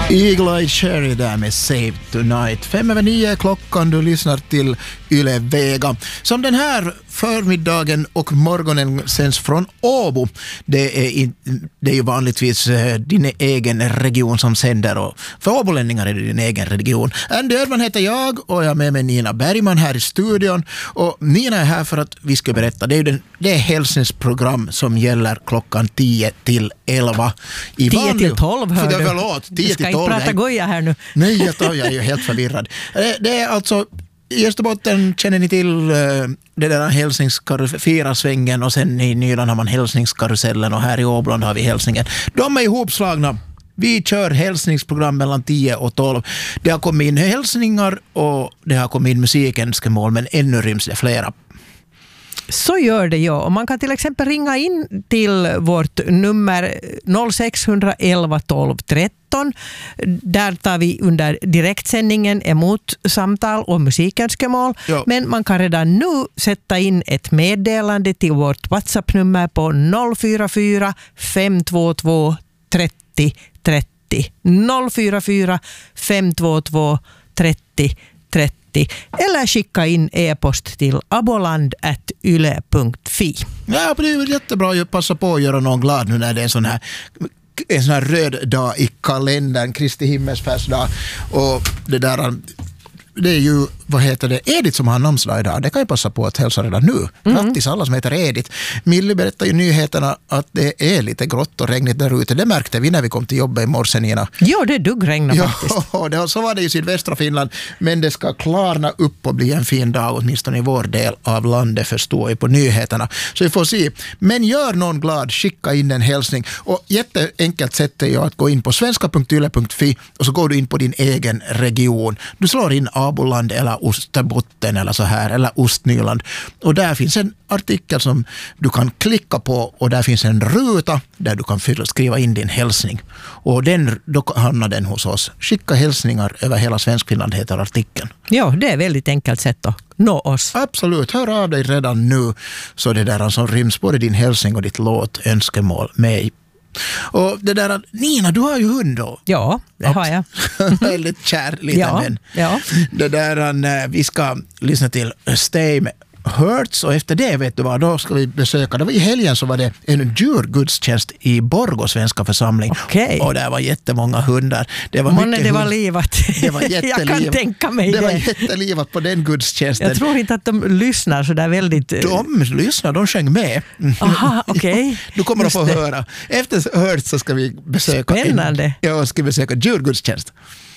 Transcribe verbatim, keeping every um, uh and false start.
Eagle Eye Cherry där med Save Tonight. Fem över nio klockan, du lyssnar till Yle Vega. Som den här förmiddagen och morgonen sänds från Åbo. Det är, in, det är ju vanligtvis eh, din egen region som sänder, och för åbolänningar är det din egen region. Andy Ödman heter jag och jag är med mig Nina Bergman här i studion. Och Nina är här för att vi ska berätta. Det är ju den, det är hälsningsprogram som gäller klockan tio till elva. I tio vanlig, till tolv hör för du. Förlåt, tio du ska till tolv. inte prata goja här nu. Nej, jag, tar, jag är ju helt förvirrad. Det, det är alltså i Österbotten känner ni till uh, det där hälsningskarusvängen, och sen i Nyland har man hälsningskarusellen, och här i Åboland har vi hälsningen. De är ihopslagna. Vi kör hälsningsprogram mellan tio och tolv. Det har kommit in hälsningar och det har kommit in musikönskemål, men ännu ryms det flera. Så gör det, ja. Och man kan till exempel ringa in till vårt nummer noll sex ett ett tolv tretton. Där tar vi under direktsändningen emot samtal och musikönskemål. Ja. Men man kan redan nu sätta in ett meddelande till vårt WhatsApp-nummer på noll fyra fyra fem två två trettio trettio. noll fyra fyra fem två två trettio trettio. Eller skicka in e-post till aboland at yle punkt fi. Ja, det är jättebra att passa på att göra någon glad nu när det är en sån här, en sån här röd dag i kalendern, Kristi himmelsfärdsdag. Och det där, det är ju, vad heter det, Edith som har namnsdag idag. Det kan ju passa på att hälsa redan nu. Grattis alla som heter Edith. Millie berättar ju nyheterna att det är lite grått och regnigt där ute. Det märkte vi när vi kom till jobbet i morse, Nina. Jo, det duggregnar faktiskt. Ja, det, så var det i sydvästra Finland. Men det ska klarna upp och bli en fin dag, åtminstone i vår del av landet, förstår jag på nyheterna. Så vi får se. Men gör någon glad, skicka in en hälsning. Och jätteenkelt sätt är ju att gå in på svenska punkt yle punkt fi och så går du in på din egen region. Du slår in Aboland eller Österbotten eller så här, eller Ostnyland. Och där finns en artikel som du kan klicka på, och där finns en ruta där du kan skriva in din hälsning. Och den, då hamnar den hos oss. Skicka hälsningar över hela Svenskfinland heter artikeln. Ja, det är väldigt enkelt sätt att nå oss. Absolut, hör av dig redan nu, så det där som ryms både din hälsning och ditt låt, önskemål med. Och det där, Nina, du har ju hund då. Ja, det har jag. Väldigt kär liten ja, vän. Ja. Det där, vi ska lyssna till Stay med Hurts, och efter det, vet du vad, då ska vi besöka, det var i helgen så var det en djurgudstjänst i Borgå svenska församling. Okay. Och där var jättemånga hundar. Det var Månne, mycket det var hund... livat. Det var jättelivat. Jag kan tänka mig det. Det var jättelivat på den gudstjänsten. Jag tror inte att de lyssnar så där väldigt... De lyssnar, de sjöng med. Aha, okej. Okay. Du kommer Just att få det. höra. Efter Hurts så ska vi besöka... Spännande. En, ja, ska vi besöka djurgudstjänst.